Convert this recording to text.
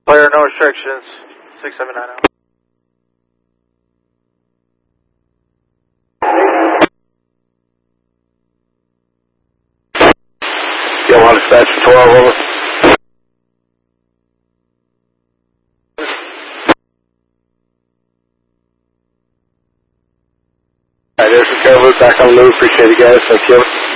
Clear, no restrictions. 6790. Yeah, 1 dispatch 12 over. Alright, there's the tail loop back on the move. Appreciate it, guys. Thank you.